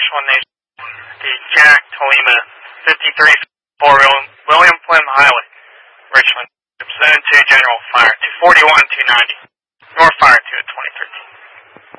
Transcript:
One Nation, the Jack Tolima 53-4 William Plim Highway, Richland. Zone 2 General Fire, 241-290. North Fire 2 at 2013.